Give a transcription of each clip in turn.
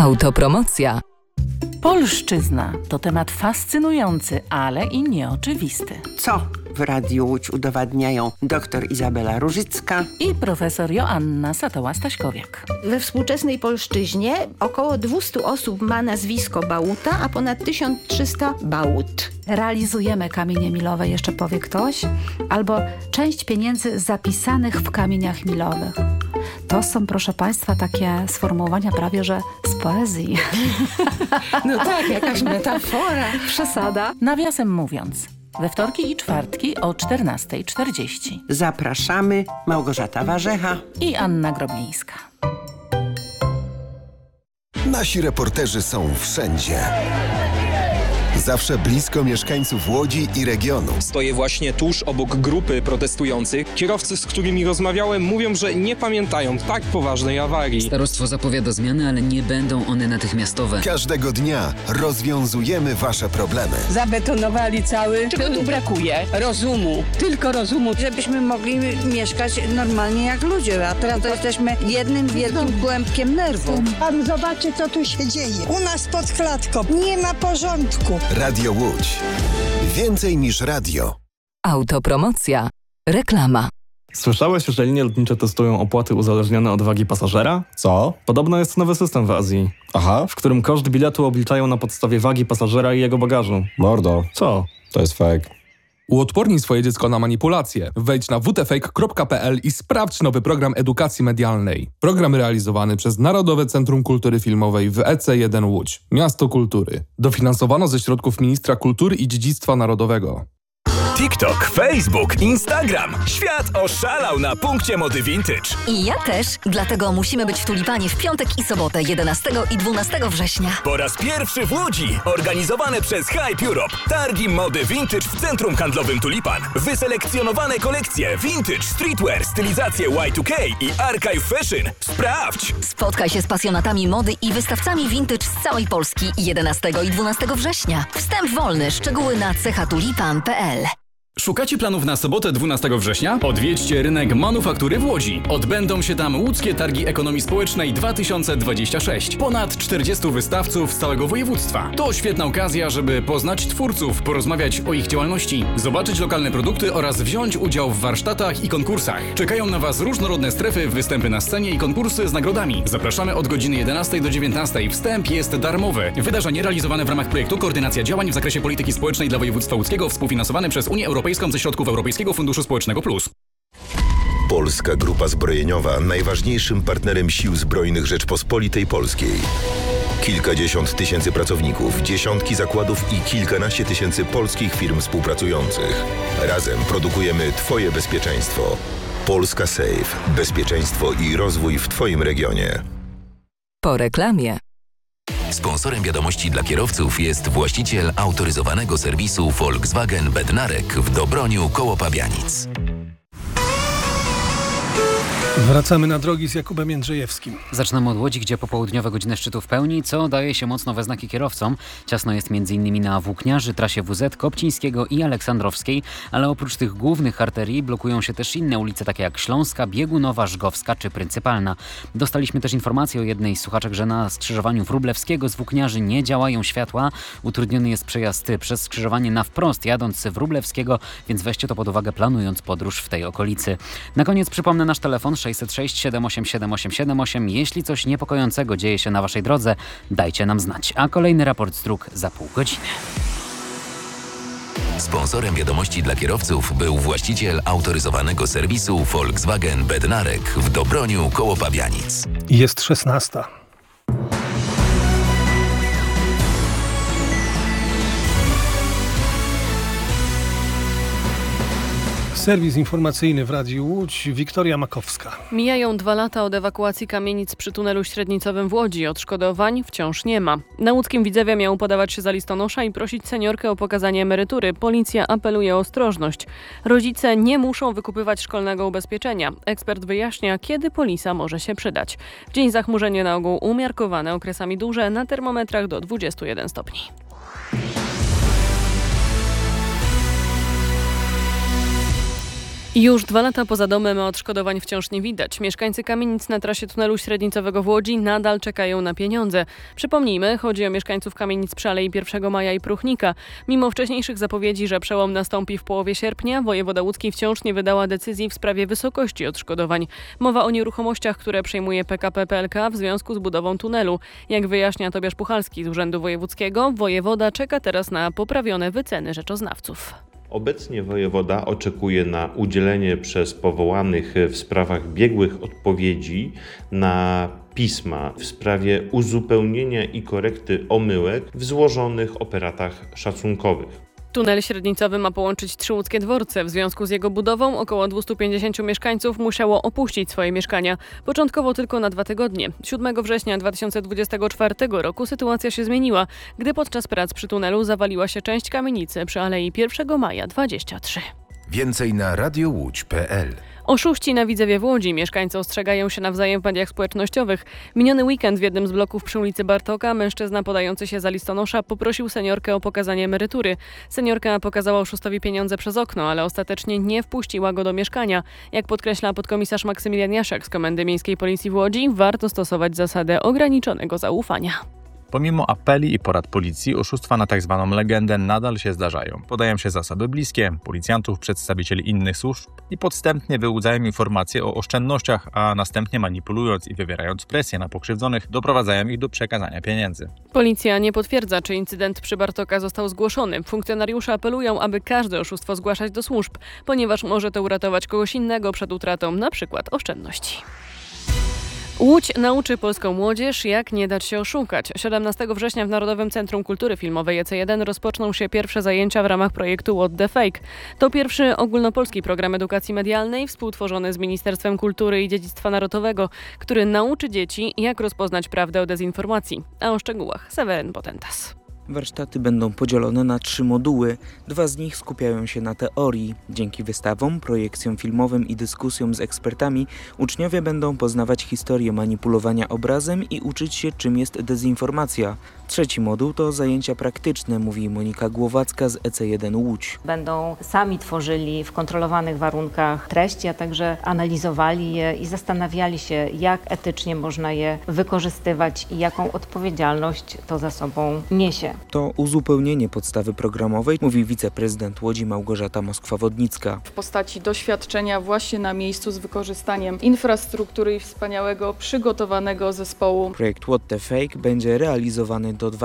Autopromocja. Polszczyzna to temat fascynujący, ale i nieoczywisty. Co w Radiu Łódź udowadniają dr Izabela Różycka i profesor Joanna Satoła-Staśkowiak. We współczesnej polszczyźnie około 200 osób ma nazwisko Bałuta, a ponad 1300 Bałut. Realizujemy kamienie milowe, jeszcze powie ktoś, albo część pieniędzy zapisanych w kamieniach milowych. To są, proszę Państwa, takie sformułowania prawie, że z poezji. No tak, jakaś metafora. Przesada. Nawiasem mówiąc, we wtorki i czwartki o 14:40. Zapraszamy, Małgorzata Warzecha i Anna Groblińska. Nasi reporterzy są wszędzie. Zawsze blisko mieszkańców Łodzi i regionu. Stoję właśnie tuż obok grupy protestujących. Kierowcy, z którymi rozmawiałem, mówią, że nie pamiętają tak poważnej awarii. Starostwo zapowiada zmiany, ale nie będą one natychmiastowe. Każdego dnia rozwiązujemy wasze problemy. Zabetonowali cały. Czego tu brakuje? Rozumu. Tylko rozumu. Żebyśmy mogli mieszkać normalnie jak ludzie, a teraz to jesteśmy jednym wielkim kłębkiem nerwów. Pan zobaczy, co tu się dzieje. U nas pod klatką nie ma porządku. Radio Łódź. Więcej niż radio. Autopromocja. Reklama. Słyszałeś, że linie lotnicze testują opłaty uzależnione od wagi pasażera? Co? Podobno jest nowy system w Azji. Aha. W którym koszt biletu obliczają na podstawie wagi pasażera i jego bagażu. Mordo. Co? To jest fake. Uodpornij swoje dziecko na manipulacje. Wejdź na wtfake.pl i sprawdź nowy program edukacji medialnej. Program realizowany przez Narodowe Centrum Kultury Filmowej w EC1 Łódź. Miasto Kultury. Dofinansowano ze środków Ministra Kultury i Dziedzictwa Narodowego. TikTok, Facebook, Instagram. Świat oszalał na punkcie mody vintage. I ja też, dlatego musimy być w Tulipanie w piątek i sobotę 11 i 12 września. Po raz pierwszy w Łodzi, organizowane przez Hype Europe. Targi mody vintage w centrum handlowym Tulipan. Wyselekcjonowane kolekcje vintage, streetwear, stylizacje Y2K i archive fashion. Sprawdź! Spotkaj się z pasjonatami mody i wystawcami vintage z całej Polski 11 i 12 września. Wstęp wolny, szczegóły na cechatulipan.pl. Szukacie planów na sobotę 12 września? Odwiedźcie rynek manufaktury w Łodzi. Odbędą się tam łódzkie targi ekonomii społecznej 2026. Ponad 40 wystawców z całego województwa. To świetna okazja, żeby poznać twórców, porozmawiać o ich działalności, zobaczyć lokalne produkty oraz wziąć udział w warsztatach i konkursach. Czekają na Was różnorodne strefy, występy na scenie i konkursy z nagrodami. Zapraszamy od godziny 11 do 19. Wstęp jest darmowy. Wydarzenie realizowane w ramach projektu Koordynacja działań w zakresie polityki społecznej dla województwa łódzkiego, współfinansowane przez Unię Europejską ze środków Europejskiego Funduszu Społecznego Plus. Polska Grupa Zbrojeniowa, najważniejszym partnerem Sił Zbrojnych Rzeczpospolitej Polskiej. Kilkadziesiąt tysięcy pracowników, dziesiątki zakładów i kilkanaście tysięcy polskich firm współpracujących. Razem produkujemy Twoje bezpieczeństwo. Polska Safe. Bezpieczeństwo i rozwój w Twoim regionie. Po reklamie. Sponsorem wiadomości dla kierowców jest właściciel autoryzowanego serwisu Volkswagen Bednarek w Dobroniu koło Pabianic. Wracamy na drogi z Jakubem Jędrzejewskim. Zaczynamy od Łodzi, gdzie popołudniowe godziny szczytu w pełni, co daje się mocno we znaki kierowcom. Ciasno jest m.in. na Włókniarzy, trasie WZ, Kopcińskiego i Aleksandrowskiej, ale oprócz tych głównych arterii blokują się też inne ulice, takie jak Śląska, Biegunowa, Żgowska czy Pryncypalna. Dostaliśmy też informację o jednej z słuchaczek, że na skrzyżowaniu Wróblewskiego z Włókniarzy nie działają światła. Utrudniony jest przejazd przez skrzyżowanie na wprost, jadąc z Wróblewskiego, więc weźcie to pod uwagę, planując podróż w tej okolicy. Na koniec przypomnę nasz telefon 606 787 878. Jeśli coś niepokojącego dzieje się na Waszej drodze, dajcie nam znać. A kolejny raport z dróg za pół godziny. Sponsorem wiadomości dla kierowców był właściciel autoryzowanego serwisu Volkswagen Bednarek w Dobroniu koło Pabianic. Jest 16. Serwis informacyjny w Radiu Łódź, Wiktoria Makowska. Mijają 2 lata od ewakuacji kamienic przy tunelu średnicowym w Łodzi. Odszkodowań wciąż nie ma. Na łódzkim Widzewie miał podawać się za listonosza i prosić seniorkę o pokazanie emerytury. Policja apeluje o ostrożność. Rodzice nie muszą wykupywać szkolnego ubezpieczenia. Ekspert wyjaśnia, kiedy polisa może się przydać. W dzień zachmurzenie na ogół umiarkowane, okresami duże, na termometrach do 21 stopni. Już 2 lata poza domem, a odszkodowań wciąż nie widać. Mieszkańcy kamienic na trasie tunelu średnicowego w Łodzi nadal czekają na pieniądze. Przypomnijmy, chodzi o mieszkańców kamienic przy Alei 1 Maja i Pruchnika. Mimo wcześniejszych zapowiedzi, że przełom nastąpi w połowie sierpnia, wojewoda łódzki wciąż nie wydała decyzji w sprawie wysokości odszkodowań. Mowa o nieruchomościach, które przejmuje PKP PLK w związku z budową tunelu. Jak wyjaśnia Tobiasz Puchalski z Urzędu Wojewódzkiego, wojewoda czeka teraz na poprawione wyceny rzeczoznawców. Obecnie wojewoda oczekuje na udzielenie przez powołanych w sprawach biegłych odpowiedzi na pisma w sprawie uzupełnienia i korekty omyłek w złożonych operatach szacunkowych. Tunel średnicowy ma połączyć 3 łódzkie dworce. W związku z jego budową około 250 mieszkańców musiało opuścić swoje mieszkania. Początkowo tylko na 2 tygodnie. 7 września 2024 roku sytuacja się zmieniła, gdy podczas prac przy tunelu zawaliła się część kamienicy przy Alei 1 Maja 23. Więcej na radiołódź.pl. Oszuści na Widzewie w Łodzi. Mieszkańcy ostrzegają się nawzajem w mediach społecznościowych. Miniony weekend w jednym z bloków przy ulicy Bartoka mężczyzna podający się za listonosza poprosił seniorkę o pokazanie emerytury. Seniorka pokazała oszustowi pieniądze przez okno, ale ostatecznie nie wpuściła go do mieszkania. Jak podkreśla podkomisarz Maksymilian Jaszek z Komendy Miejskiej Policji w Łodzi, warto stosować zasadę ograniczonego zaufania. Pomimo apeli i porad policji, oszustwa na tzw. legendę nadal się zdarzają. Podają się zasoby bliskie, policjantów, przedstawicieli innych służb i podstępnie wyłudzają informacje o oszczędnościach, a następnie manipulując i wywierając presję na pokrzywdzonych, doprowadzają ich do przekazania pieniędzy. Policja nie potwierdza, czy incydent przy Bartoka został zgłoszony. Funkcjonariusze apelują, aby każde oszustwo zgłaszać do służb, ponieważ może to uratować kogoś innego przed utratą np. oszczędności. Łódź nauczy polską młodzież, jak nie dać się oszukać. 17 września w Narodowym Centrum Kultury Filmowej EC1 rozpoczną się pierwsze zajęcia w ramach projektu What the Fake. To pierwszy ogólnopolski program edukacji medialnej współtworzony z Ministerstwem Kultury i Dziedzictwa Narodowego, który nauczy dzieci, jak rozpoznać prawdę o dezinformacji. A o szczegółach Seweryn Potentas. Warsztaty będą podzielone na 3 moduły. 2 z nich skupiają się na teorii. Dzięki wystawom, projekcjom filmowym i dyskusjom z ekspertami uczniowie będą poznawać historię manipulowania obrazem i uczyć się, czym jest dezinformacja. 3. moduł to zajęcia praktyczne, mówi Monika Głowacka z EC1 Łódź. Będą sami tworzyli w kontrolowanych warunkach treści, a także analizowali je i zastanawiali się, jak etycznie można je wykorzystywać i jaką odpowiedzialność to za sobą niesie. To uzupełnienie podstawy programowej, mówi wiceprezydent Łodzi Małgorzata Moskwa-Wodnicka. W postaci doświadczenia właśnie na miejscu z wykorzystaniem infrastruktury i wspaniałego, przygotowanego zespołu. Projekt What the Fake będzie realizowany do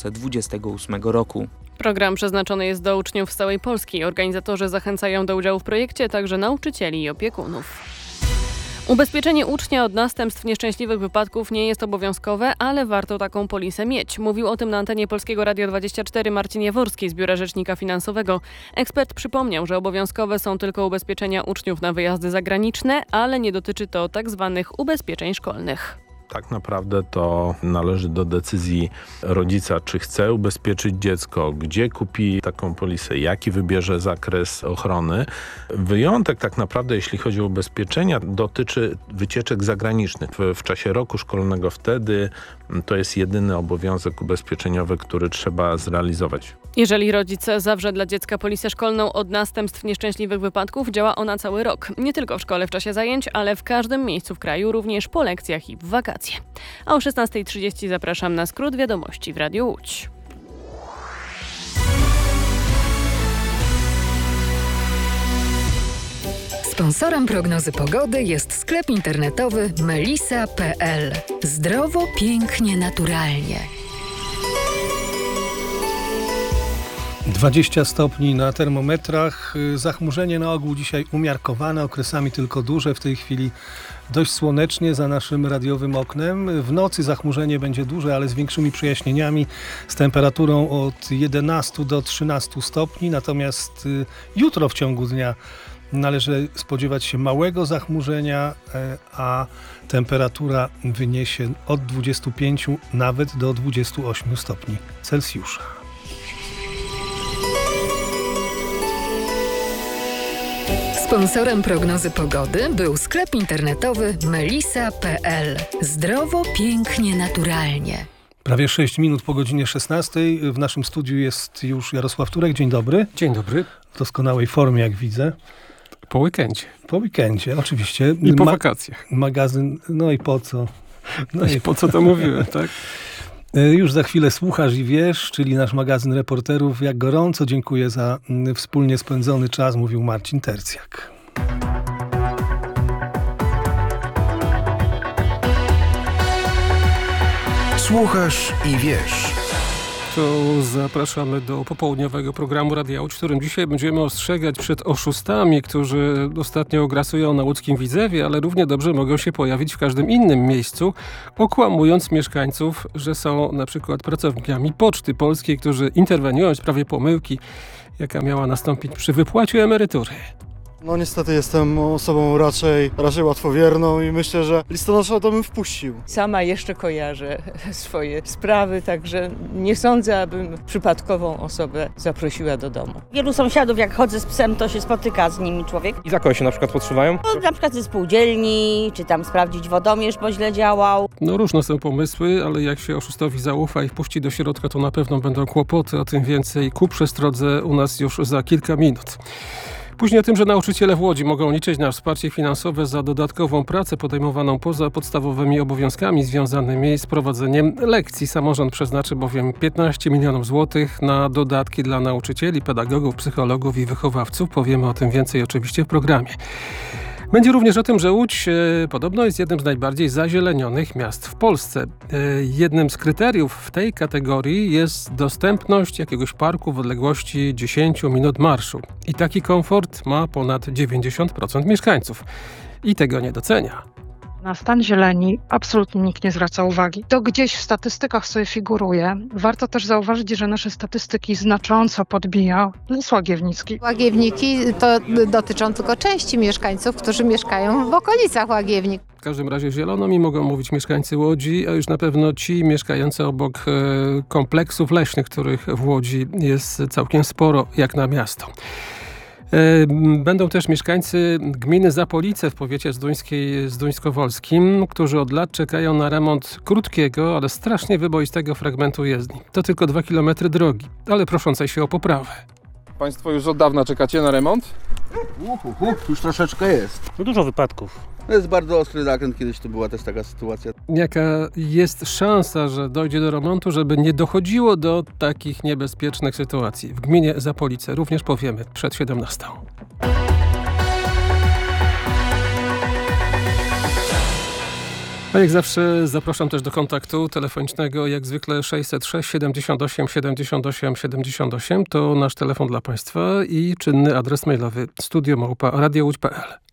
2028 roku. Program przeznaczony jest do uczniów z całej Polski. Organizatorzy zachęcają do udziału w projekcie także nauczycieli i opiekunów. Ubezpieczenie ucznia od następstw nieszczęśliwych wypadków nie jest obowiązkowe, ale warto taką polisę mieć. Mówił o tym na antenie Polskiego Radia 24 Marcin Jaworski z Biura Rzecznika Finansowego. Ekspert przypomniał, że obowiązkowe są tylko ubezpieczenia uczniów na wyjazdy zagraniczne, ale nie dotyczy to tzw. ubezpieczeń szkolnych. Tak naprawdę to należy do decyzji rodzica, czy chce ubezpieczyć dziecko, gdzie kupi taką polisę, jaki wybierze zakres ochrony. Wyjątek tak naprawdę, jeśli chodzi o ubezpieczenia, dotyczy wycieczek zagranicznych. W czasie roku szkolnego wtedy to jest jedyny obowiązek ubezpieczeniowy, który trzeba zrealizować. Jeżeli rodzic zawrze dla dziecka polisę szkolną od następstw nieszczęśliwych wypadków, działa ona cały rok. Nie tylko w szkole w czasie zajęć, ale w każdym miejscu w kraju, również po lekcjach i w wakacje. A o 16:30 zapraszam na skrót wiadomości w Radiu Łódź. Sponsorem prognozy pogody jest sklep internetowy melisa.pl. Zdrowo, pięknie, naturalnie. 20 stopni na termometrach, zachmurzenie na ogół dzisiaj umiarkowane, okresami tylko duże, w tej chwili dość słonecznie za naszym radiowym oknem. W nocy zachmurzenie będzie duże, ale z większymi przejaśnieniami, z temperaturą od 11 do 13 stopni, natomiast jutro w ciągu dnia należy spodziewać się małego zachmurzenia, a temperatura wyniesie od 25 nawet do 28 stopni Celsjusza. Sponsorem prognozy pogody był sklep internetowy melisa.pl. Zdrowo, pięknie, naturalnie. Prawie 6 minut po godzinie 16. W naszym studiu jest już Jarosław Turek. Dzień dobry. Dzień dobry. W doskonałej formie, jak widzę. Po weekendzie. Po weekendzie, oczywiście. I po wakacjach. Magazyn, no i po co? No i po co to mówiłem, tak? Już za chwilę Słuchasz i Wiesz, czyli nasz magazyn reporterów. Jak gorąco dziękuję za wspólnie spędzony czas, mówił Marcin Tercjak. Słuchasz i Wiesz. To zapraszamy do popołudniowego programu Radia Łódź, w którym dzisiaj będziemy ostrzegać przed oszustami, którzy ostatnio grasują na łódzkim Widzewie, ale równie dobrze mogą się pojawić w każdym innym miejscu, okłamując mieszkańców, że są na przykład pracownikami Poczty Polskiej, którzy interweniują w sprawie pomyłki, jaka miała nastąpić przy wypłacie emerytury. No niestety jestem osobą raczej łatwowierną i myślę, że listonosza to bym wpuścił. Sama jeszcze kojarzę swoje sprawy, także nie sądzę, abym przypadkową osobę zaprosiła do domu. Wielu sąsiadów, jak chodzę z psem, to się spotyka z nimi człowiek. I za kogo się na przykład podszywają? No, na przykład ze spółdzielni, czy tam sprawdzić wodomierz, bo źle działał. No różne są pomysły, ale jak się oszustowi zaufa i wpuści do środka, to na pewno będą kłopoty, o tym więcej ku przestrodze u nas już za kilka minut. Później o tym, że nauczyciele w Łodzi mogą liczyć na wsparcie finansowe za dodatkową pracę podejmowaną poza podstawowymi obowiązkami związanymi z prowadzeniem lekcji. Samorząd przeznaczy bowiem 15 milionów złotych na dodatki dla nauczycieli, pedagogów, psychologów i wychowawców. Powiemy o tym więcej oczywiście w programie. Będzie również o tym, że Łódź podobno jest jednym z najbardziej zazielenionych miast w Polsce. Jednym z kryteriów w tej kategorii jest dostępność jakiegoś parku w odległości 10 minut marszu. I taki komfort ma ponad 90% mieszkańców. I tego nie docenia. Na stan zieleni absolutnie nikt nie zwraca uwagi. To gdzieś w statystykach sobie figuruje. Warto też zauważyć, że nasze statystyki znacząco podbija Las Łagiewnicki. Łagiewniki to dotyczą tylko części mieszkańców, którzy mieszkają w okolicach Łagiewnik. W każdym razie zielono mogą mówić mieszkańcy Łodzi, a już na pewno ci mieszkający obok kompleksów leśnych, których w Łodzi jest całkiem sporo jak na miasto. Będą też mieszkańcy gminy Zapolice w powiecie zduńskowolskim, którzy od lat czekają na remont krótkiego, ale strasznie wyboistego fragmentu jezdni. To tylko 2 km drogi, ale proszącej się o poprawę. Państwo już od dawna czekacie na remont? Już troszeczkę jest. No dużo wypadków. To jest bardzo ostry zakręt, kiedyś to była też taka sytuacja. Jaka jest szansa, że dojdzie do remontu, żeby nie dochodziło do takich niebezpiecznych sytuacji? W gminie Zapolice również powiemy przed 17. A jak zawsze zapraszam też do kontaktu telefonicznego, jak zwykle 606 78 78 78 to nasz telefon dla Państwa i czynny adres mailowy studio@radiołódź.pl.